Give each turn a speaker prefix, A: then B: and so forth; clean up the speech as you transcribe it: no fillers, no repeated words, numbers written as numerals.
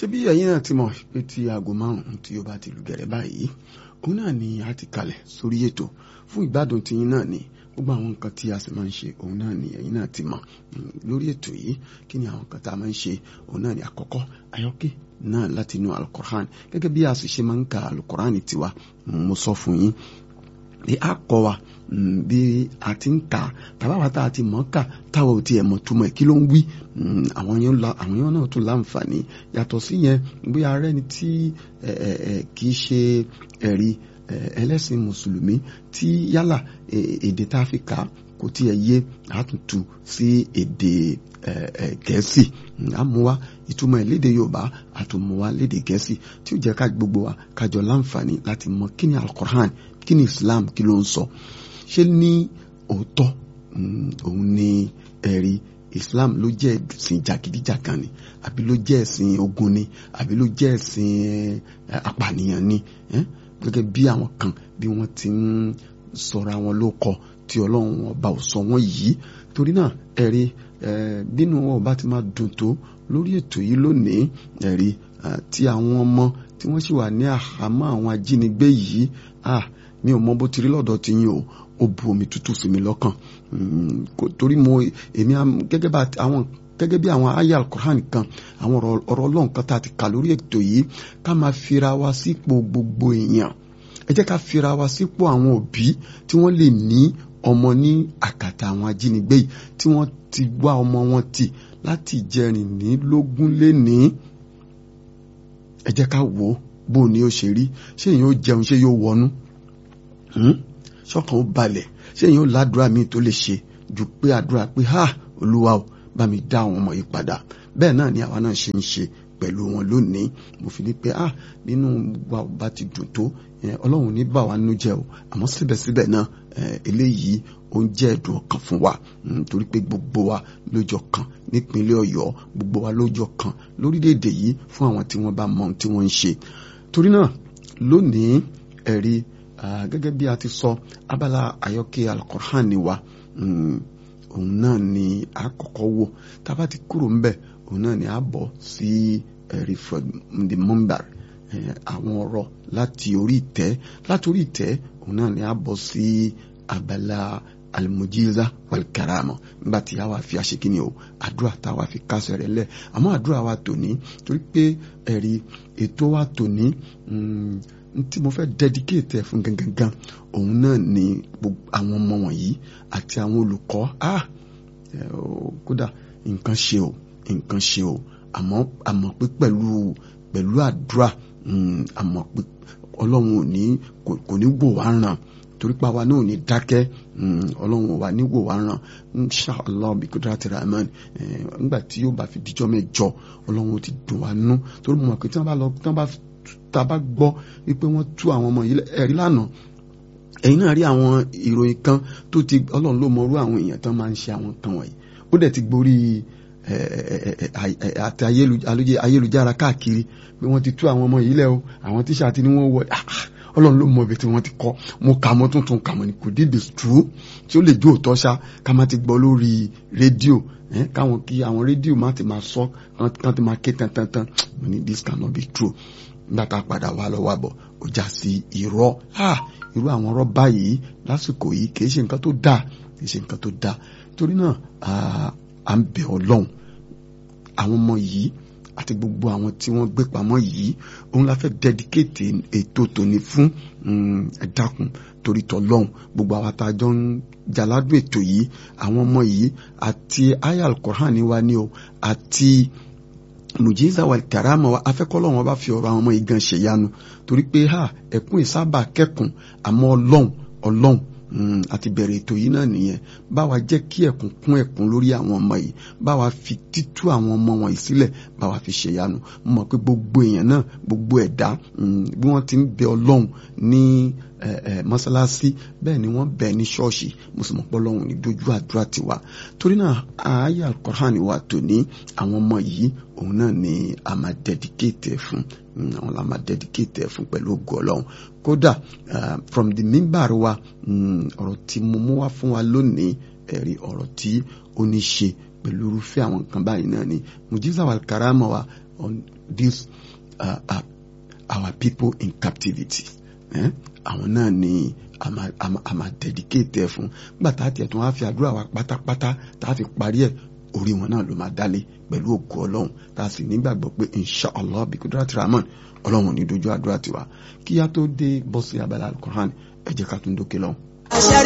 A: ṣé bí ẹ̀yin náà ti mọ̀ pé tí aago 5 tí ó bá ti lù gẹ̀rẹ́ báyìí òun náà ni a ti kalẹ̀ sórí ètò fún ìgbádùn tiyín náà ni gbogbo àwọn nǹkan tí a sì máa ń ṣe òun náà ni ẹ̀yin náà ti mọ̀ lórí ètò yìí. Kí ni àwọn nǹkan tá a máa ń ṣe òun náà ni àkọ́kọ́ àyọkẹ́ náà láti inú alukoran gẹ́gẹ́ bí a sì ṣe máa ń ka alukoran tiwa. Mo sọ fún yín bí a kọ́ wa bí a ti ń kà tàbá wa tá a ti mọ̀ ká táwọn ò tiẹ̀ mọ̀ túmọ̀ kí ló ń wí. Àwọn yẹn náà tún láǹfààní yàtọ̀ sí yẹn bóyá ara ẹni tí kì í ṣe ẹ̀rí ẹlẹ́sìn mùsùlùmí tí yálà èdè tá a fi kà kò tiẹ̀ yé àtúntù sí èdè gẹ̀ẹ́sì àmúwá ìtumọ̀ ẹ̀ lédè Yorùbá àtúmọ̀wá lédè gẹ̀ẹ́sì tí ó jẹ́ ká gbogbo wa kájọ láǹfààní láti mọ̀ kí ni alukoran kí ni Islam kí ló ń sọ. Ṣé ní òótọ́ òun ni ẹ̀rí Islam ló jẹ́ ẹ̀sìn jàgídíjàgan ni àbí ló jẹ́ ẹ̀sìn ogun ni àbí ló jẹ́ ẹ̀sìn apànìyàn ni gẹ́gẹ́ bí àwọn kan bí wọ́n ti ń sọra wọn ló kọ tí Ọlọ́run ọba ò sọ wọ́n yìí. Torí náà ẹ̀rí bínú wọn ọba ti máa dùn tó lórí ètò yìí lónìí ẹ̀rí tí àwọn ọmọ tí wọ́n sì wà ní àhámọ́ àwọn ajínigbé yìí mi ò mọ bó ti rí lọ́dọ̀ ti yín o ó bu omi tútù sí mi lọ́kàn torí èmi gẹ́gẹ́ bí àwọn àyá alukoran kan àwọn ọ̀rọ̀ Ọlọ́run kan tá a ti kà lórí ètò yìí ká máa fira wa sípò gbogbo èèyàn. Ẹ jẹ́ ká fira wa sípò àwọn òbí tí wọ́n lè ní ọmọ ní àkàtà àwọn ajínigbé yìí tí wọ́n ti wá ọmọ wọn tì láti jẹrìnlélógún lénìí. Ẹ jẹ́ ká wò ó bó ni ó ṣe rí. Ṣé èèyàn ó jẹun ṣé yóò wọnú ṣọkàn ó balẹ̀ ṣé èèyàn ó ládùúrà míì tó lè ṣe ju pé àdúrà pé Olúwa o bá mi dá àwọn ọmọ yìí padà. Bẹ́ẹ̀ náà ni àwa náà ṣe ń ṣe pẹ̀lú wọn lónìí. Mo fi ní pé nínú wa bá ti dùn tó Ọlọ́run ní bà wá nínú jẹ́ o àmọ́ síbẹ̀síbẹ̀ náà eléyìí ó ń jẹ́ ẹ̀dùn ọkàn fún wa torí pé gbogbo wa lójọ kan nípínlẹ̀ Ọ̀yọ́ gbogbo wa lójọ kan lórílẹ̀‐èdè yìí fún àwọn tí wọ́n bá mọ ohun tí wọ́n ń ṣe. Torí náà lónìí ẹ̀rí gẹ́gẹ́ bí a ti sọ abala àyọkẹ́ alukoran ni wa òun náà ni a kọ́kọ́ wò tá a bá ti kúrò ńbẹ̀ òun náà ni a bọ̀ sí ẹ̀rí from the mumbar àwọn ọ̀rọ̀ láti orí ìtẹ́ òun náà ni a bọ̀ sí abala almujiza walkarama nígbà tí a wá fi àṣekínni o àdúrà tá a wá fi kásẹ̀ rẹ̀ lẹ̀ àmọ́ àdúrà wa tòní torí pé ẹ̀rí ètò wa tòní tí mo fẹ́ dedicate ẹ̀ fún gangan òun náà ni àwọn ọmọ wọ̀nyí àti àwọn olùkọ́ kódà nǹkan ṣe o àmọ́ pé pẹ̀lú àdúrà àmọ́ pé Ọlọ́run kò ní wò wá ràn torí pa wa náà ò ní dákẹ́ Ọlọ́run wà ní wò wá ràn inshallah bí kudrati rahman nígbà tí yóò bá fi díjọ́ mẹ́jọ Ọlọ́run ti dùn wá nú torí mo mọ̀ pé tí wọ́n bá gbọ́ wípé wọ́n tú àwọn ọmọ yìí ẹ̀rí lánàá ẹ̀yin náà rí àwọn ìròyìn kan tó ti Ọlọ́run ló mọrú àwọn èèyàn tán máa ń ṣe àwọn kan wọ̀nyí ó dẹ̀ ti gborí àti ayélujára káàkiri pé wọ́n ti tú àwọn ọmọ yìí lẹ́ o àwọn tíṣà ti ní wọ́n wọ Ọlọ́run ló mọ ibi tí wọ́n ti kọ́ mo kà mọ́ tuntun kà mọ́ ni kò dé this true tí ó lè jó òótọ́ ṣá ká má ti gbọ́ lórí rédíò káwọn kí àwọn rédíò má ti máa sọ kán ti máa ké tantantan mo ní this cannot be true nígbà tá a padà wá lọ wá bọ̀ ó já sí irọ́ irú àwọn ọ̀rọ̀ báyìí lásìkò yìí kì í ṣe nǹkan tó dáa torí náà à ń bẹ̀ Ọlọ́run àwọn ọmọ yìí àti gbogbo àwọn tí wọ́n gbé pamọ́ yìí òun la fẹ́ dedicate ètò tòní fún ẹ dákun torí tọlọ́hun gbogbo àwọn àtàjọ ń jaládùn ètò yìí àwọn ọmọ yìí àti aya al-Qur'an wa ni o àti mujiza wal karama wa afẹ́kọ́lọ́hun wọn bá fi ọ̀rọ̀ àwọn ọmọ yìí gan ṣèyanu torí pé ẹkún ìsábà kẹ́kùn àmọ́ Ọlọ́run àti bẹ̀rẹ̀ ètò yìí náà nìyẹn bá wa jẹ́ kí ẹ̀kún kún ẹ̀kún lórí àwọn ọmọ yìí bá wa fi títú àwọn ọmọ wọn yìí sílẹ̀ bá wa fi ṣèyanu mo mọ̀ pé gbogbo èèyàn náà gbogbo ẹ̀dá bí wọ́n ti ń bẹ Ọlọ́run ní mọ́sálásí bẹ́ẹ̀ ni wọ́n bẹ̀ ní ṣọ́ọ̀ṣì mo sì mọ̀ pé Ọlọ́run ní dojú àdúrà tiwa torí náà àyá al-Qur'an wa tòní àwọn ọmọ yìí òun náà ni a máa dedicate fún àwọn la máa dedicate fún pẹ̀lú ògo Ọlọ́run kódà from the mimbar wa ọ̀rọ̀ tí mo mú wá fún wa lónìí ẹ̀rí ọ̀rọ̀ tí ó ní ṣe pẹ̀lú irúfẹ́ àwọn nǹkan báyìí náà ni mujiza wal karama wa these our people in captivity. Àwọn náà ni a máa dedicate ẹ fún. Nígbà tá a tiẹ̀ tún wá fi àdúrà wa pátápátá tá a fi parí ẹ̀, orí wọn náà ló máa dálé pẹ̀lú ògo Ọlọ́run, tá a sì nígbàgbọ́ pé inshallah bí kudrati rahman Ọlọ́run ní dojú àdúrà tiwa. Kí á tó dé bọ́ sí abala Al-Qur'an, ẹ jẹ́ ká tún dókè lọ́hùn.